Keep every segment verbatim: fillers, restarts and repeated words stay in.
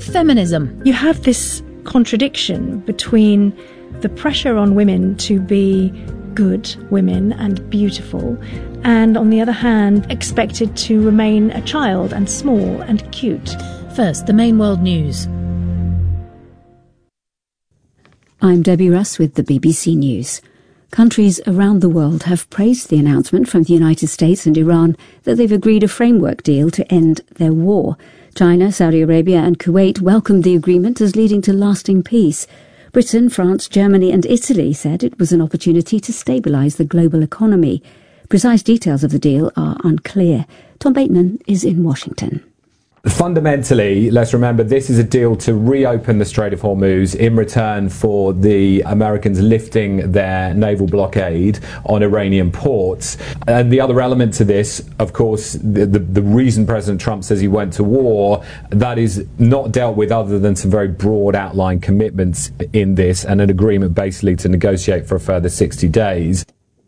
Feminism. You have this contradiction between the pressure on women to be good women and beautiful, and on the other hand, expected to remain a child and small and cute. First, the main world news. I'm Debbie Russ with the B B C News. Countries around the world have praised the announcement from the United States and Iran that they've agreed a framework deal to end their war. China, Saudi Arabia and Kuwait welcomed the agreement as leading to lasting peace. Britain, France, Germany and Italy said it was an opportunity to stabilise the global economy. Precise details of the deal are unclear. Tom Bateman is in Washington. Fundamentally, let's remember this is a deal to reopen the Strait of Hormuz in return for the Americans lifting their naval blockade on Iranian ports. And the other element to this, of course, the, the, the reason President Trump says he went to war, that is not dealt with other than some very broad outline commitments in this and an agreement basically to negotiate for a further sixty days.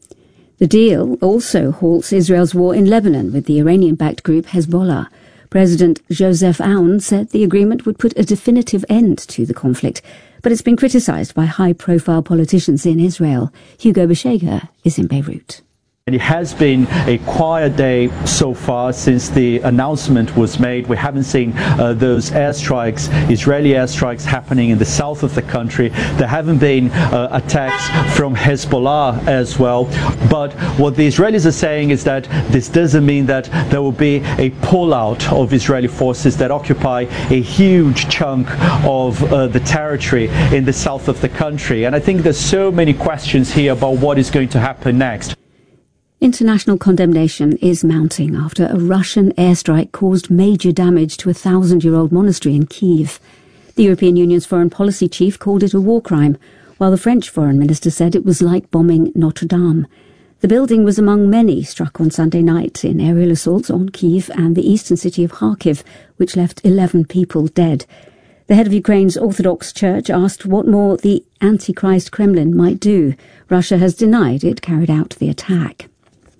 The deal also halts Israel's war in Lebanon with the Iranian-backed group Hezbollah. President Joseph Aoun said the agreement would put a definitive end to the conflict, but it's been criticised by high-profile politicians in Israel. Hugo Beshega is in Beirut. It has been a quiet day so far since the announcement was made. We haven't seen uh, those airstrikes, Israeli airstrikes happening in the south of the country. There haven't been uh, attacks from Hezbollah as well. But what the Israelis are saying is that this doesn't mean that there will be a pullout of Israeli forces that occupy a huge chunk of uh, the territory in the south of the country. And I think there's so many questions here about what is going to happen next. International condemnation is mounting after a Russian airstrike caused major damage to a thousand-year-old monastery in Kyiv. The European Union's foreign policy chief called it a war crime, while the French foreign minister said it was like bombing Notre Dame. The building was among many struck on Sunday night in aerial assaults on Kyiv and the eastern city of Kharkiv, which left eleven people dead. The head of Ukraine's Orthodox Church asked what more the Antichrist Kremlin might do. Russia has denied it carried out the attack.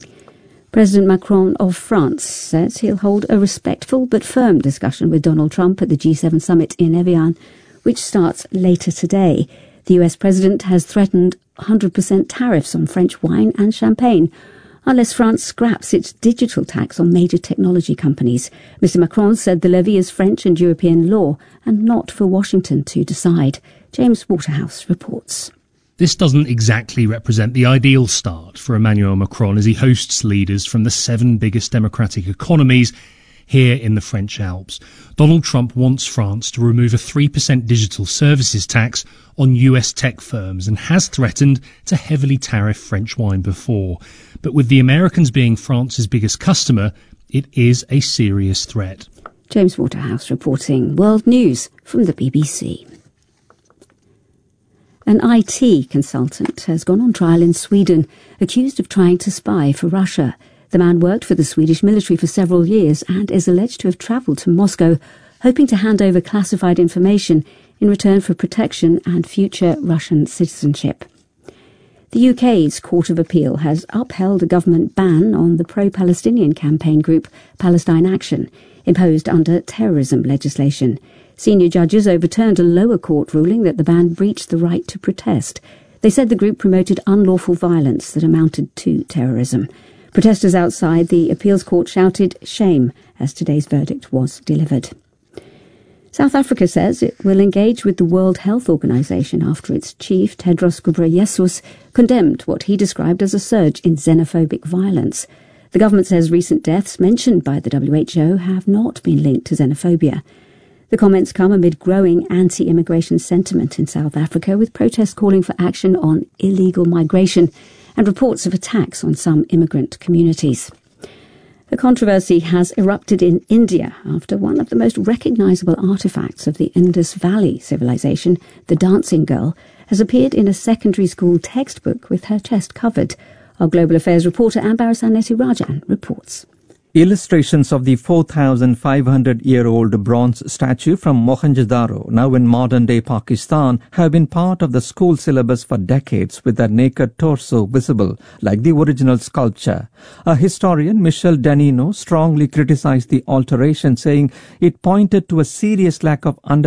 President Macron of France says he'll hold a respectful but firm discussion with Donald Trump at the G seven summit in Evian, which starts later today. The U S president has threatened one hundred percent tariffs on French wine and champagne, unless France scraps its digital tax on major technology companies. Mister Macron said the levy is French and European law and not for Washington to decide. James Waterhouse reports. This doesn't exactly represent the ideal start for Emmanuel Macron as he hosts leaders from the seven biggest democratic economies here in the French Alps. Donald Trump wants France to remove a three percent digital services tax on U S tech firms and has threatened to heavily tariff French wine before. But with the Americans being France's biggest customer, it is a serious threat. James Waterhouse reporting World News from the B B C. An I T consultant has gone on trial in Sweden, accused of trying to spy for Russia. The man worked for the Swedish military for several years and is alleged to have travelled to Moscow, hoping to hand over classified information in return for protection and future Russian citizenship. The U K's Court of Appeal has upheld a government ban on the pro-Palestinian campaign group Palestine Action, imposed under terrorism legislation. Senior judges overturned a lower court ruling that the ban breached the right to protest. They said the group promoted unlawful violence that amounted to terrorism. Protesters outside the appeals court shouted shame as today's verdict was delivered. South Africa says it will engage with the World Health Organization after its chief, Tedros Ghebreyesus, condemned what he described as a surge in xenophobic violence. The government says recent deaths mentioned by the W H O have not been linked to xenophobia. The comments come amid growing anti-immigration sentiment in South Africa, with protests calling for action on illegal migration and reports of attacks on some immigrant communities. A controversy has erupted in India after one of the most recognisable artefacts of the Indus Valley civilization, the dancing girl, has appeared in a secondary school textbook with her chest covered. Our Global Affairs reporter Ambarasan Neti-Rajan reports. Illustrations of the four thousand five hundred year old bronze statue from Mohenjo-daro, now in modern-day Pakistan, have been part of the school syllabus for decades, with their naked torso visible, like the original sculpture. A historian, Michel Danino, strongly criticized the alteration, saying it pointed to a serious lack of understanding